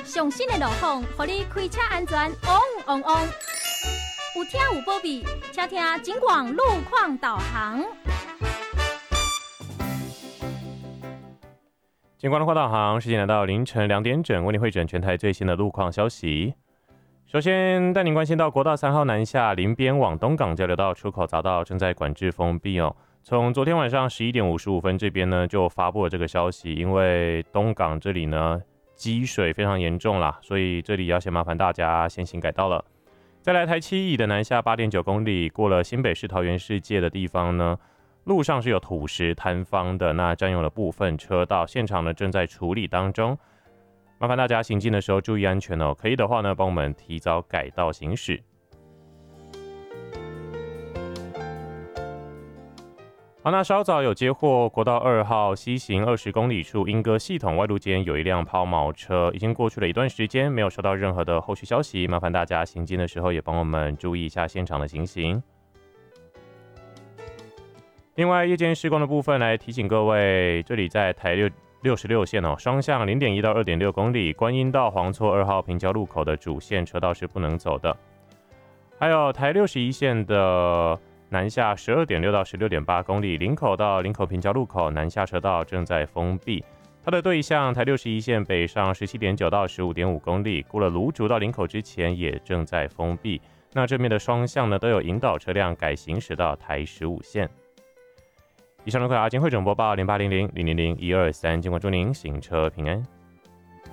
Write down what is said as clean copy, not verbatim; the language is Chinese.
上新的路况，让你开车安全旺旺旺。有听有保庇，请听警广路况导航。 警广路况导航，时间来到凌晨2点整，为您汇整全台最新的路况消息。首先带您关心到国道3号南下林边往东港交流道出口匝道正在管制封闭哦。从昨天晚上11点55分这边呢就发布了这个消息，因为东港这里呢积水非常严重啦，所以这里要先麻烦大家先行改道了。再来台七乙的南下 8.9 公里，过了新北市桃园市界的地方呢，路上是有土石坍方的，那占用了部分车道，现场呢正在处理当中，麻烦大家行进的时候注意安全哦。可以的话呢，帮我们提早改道行驶。好，那稍早有接获国道2号西行20公里处莺歌系统外路间有一辆抛锚车，已经过去了一段时间，没有收到任何的后续消息，麻烦大家行进的时候也帮我们注意一下现场的情形。另外，夜间施工的部分来提醒各位，这里在台66线哦，双向 0.1 到 2.6 公里，观音到黄厝2号平交路口的主线车道是不能走的。还有台61线的南下 12.6 到 16.8 公里，林口到林口平交路口南下车道正在封闭。它的对向台61线北上 17.9 到 15.5 公里，过了芦竹到林口之前也正在封闭。那这边的双向呢都有引导车辆改行驶到台15线。以上的快阿金汇总播报0800000123，尽管祝您行车平安。